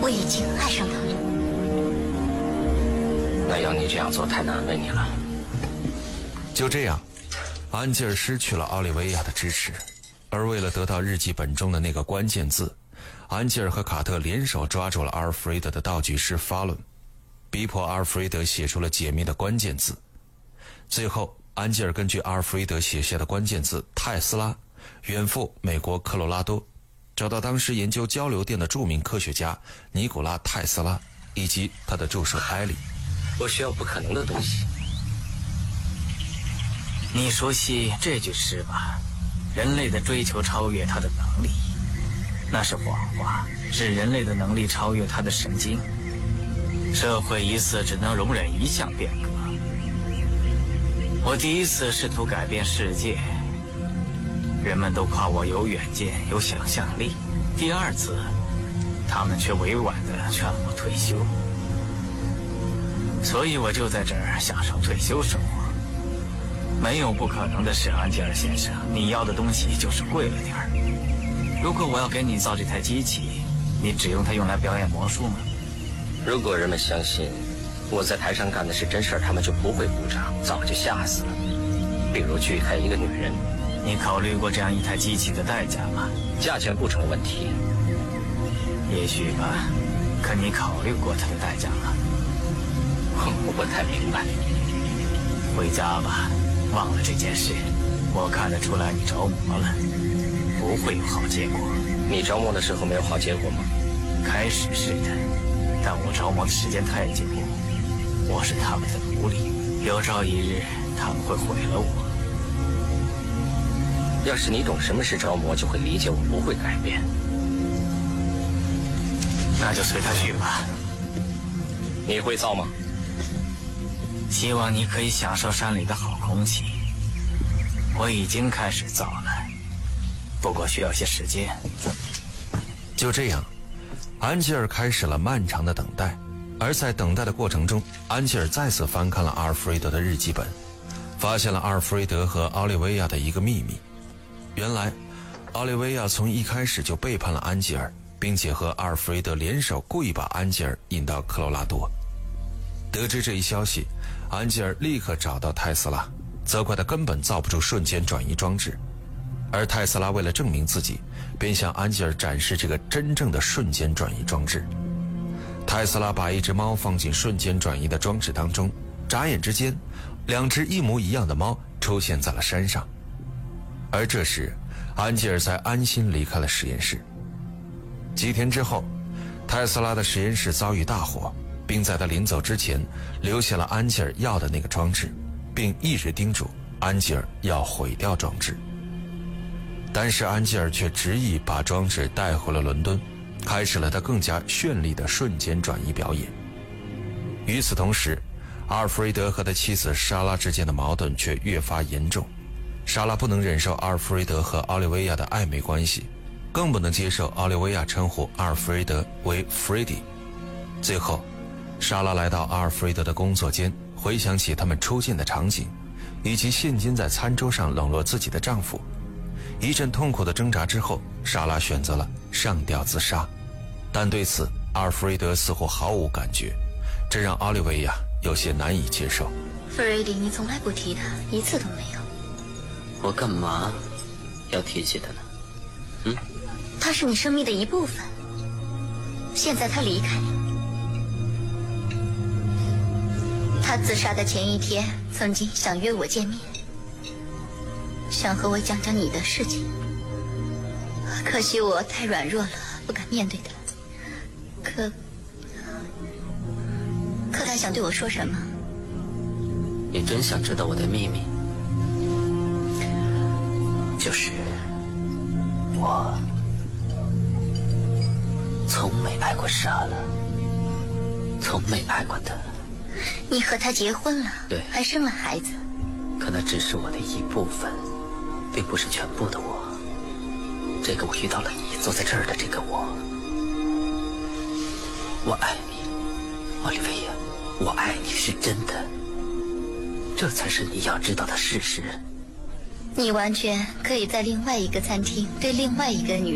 我已经爱上他了。 那要你这样做太难为你了。 就这样，安吉尔失去了奥利维亚的支持，而为了得到日记本中的那个关键字，安吉尔和卡特联手抓住了阿尔弗雷德的道具师法伦，逼迫阿尔弗雷德写出了解密的关键字。最后，安吉尔根据阿尔弗雷德写下的关键字泰斯拉，远赴美国科罗拉多，找到当时研究交流电的著名科学家尼古拉·泰斯拉以及他的助手埃里。 我需要不可能的东西。 你熟悉这句诗吧？人类的追求超越他的能力，那是谎话，是人类的能力超越他的神经。社会一次只能容忍一项变革。我第一次试图改变世界，人们都夸我有远见，有想象力。第二次，他们却委婉地劝我退休。所以我就在这儿享受退休生活。没有不可能的事，安吉尔先生，你要的东西就是贵了点儿。如果我要给你造这台机器，你只用它用来表演魔术吗？ 如果人们相信我在台上干的是真事儿，他们就不会鼓掌，早就吓死了。比如锯开一个女人。 你考虑过这样一台机器的代价吗？ 价钱不成问题。 也许吧，可你考虑过它的代价吗？ 我不太明白。 回家吧，忘了这件事。我看得出来你着魔了，不会有好结果。 你着魔的时候没有好结果吗？ 开始是的，但我着魔的时间太久。我是他们的奴隶，有朝一日他们会毁了我。 要是你懂什么是着魔，就会理解我不会改变。 那就随他去吧。 你会造吗？ 希望你可以享受山里的好空气。我已经开始造了，不过需要些时间。 就这样，安吉尔开始了漫长的等待。而在等待的过程中，安吉尔再次翻看了阿尔弗雷德的日记本，发现了阿尔弗雷德和奥利维亚的一个秘密。原来，奥利维亚从一开始就背叛了安吉尔，并且和阿尔弗雷德联手故意把安吉尔引到科罗拉多。得知这一消息，安吉尔立刻找到泰斯拉，责怪他根本造不出瞬间转移装置。而泰斯拉为了证明自己，便向安吉尔展示这个真正的瞬间转移装置。泰斯拉把一只猫放进瞬间转移的装置当中，眨眼之间，2只一模一样的猫出现在了山上。而这时，安吉尔才安心离开了实验室。几天之后，泰斯拉的实验室遭遇大火，并在他临走之前留下了安吉尔要的那个装置，并一直叮嘱安吉尔要毁掉装置。但是安吉尔却执意把装置带回了伦敦，开始了他更加绚丽的瞬间转移表演。与此同时，阿尔弗雷德和他妻子莎拉之间的矛盾却越发严重。莎拉不能忍受阿尔弗雷德和奥利维亚的暧昧关系，更不能接受奥利维亚称呼阿尔弗雷德为 Freddy。 最后，莎拉来到阿尔弗雷德的工作间，回想起他们初见的场景，以及现今在餐桌上冷落自己的丈夫。一阵痛苦的挣扎之后，莎拉选择了上吊自杀，但对此阿尔弗雷德似乎毫无感觉，这让奥利维亚有些难以接受。 弗瑞迪，你从来不提他，一次都没有。 我干嘛要提起他呢？ 他是你生命的一部分，现在他离开了。他自杀的前一天曾经想约我见面，想和我讲讲你的事情，可惜我太软弱了，不敢面对他。可他想对我说什么？ 你真想知道我的秘密？就是我从没爱过莎拉，从没爱过她。 你和他结婚了？ 对， 还生了孩子。 可那只是我的一部分，并不是全部的我。这个我遇到了你，坐在这儿的这个我爱你，奥利维亚，我爱你是真的，这才是你要知道的事实。 你完全可以在另外一个餐厅对另外一个女人